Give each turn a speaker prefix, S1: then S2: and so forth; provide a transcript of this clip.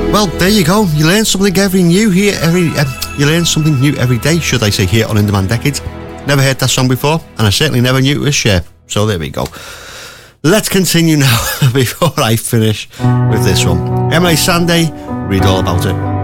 S1: Well, there you go. You learn something you learn something new every day, should I say, here on In Demand Decades. Never heard that song before, and I certainly never knew it was Cher. So there we go. Let's continue now before I finish with this one. Emily Sandé, Read All About It.